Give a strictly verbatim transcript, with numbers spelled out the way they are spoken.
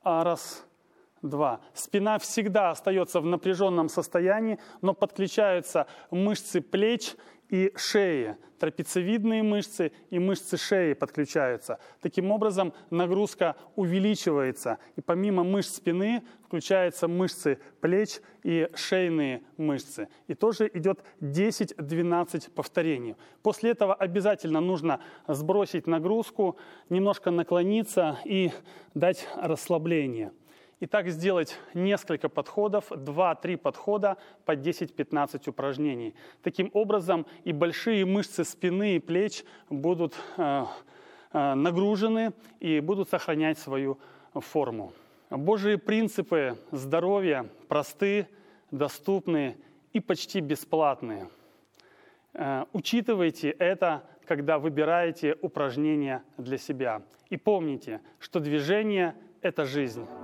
Раз, два. Спина всегда остается в напряженном состоянии, но подключаются мышцы плеч и шеи. Трапециевидные мышцы и мышцы шеи подключаются. Таким образом, нагрузка увеличивается. И помимо мышц спины включаются мышцы плеч и шейные мышцы. И тоже идет десять-двенадцать повторений. После этого обязательно нужно сбросить нагрузку, немножко наклониться и дать расслабление. И так сделать несколько подходов, два-три подхода по десять-пятнадцать упражнений. Таким образом и большие мышцы спины и плеч будут э, э, нагружены и будут сохранять свою форму. Божьи принципы здоровья просты, доступны и почти бесплатные. Э, учитывайте это, когда выбираете упражнения для себя. И помните, что движение – это жизнь.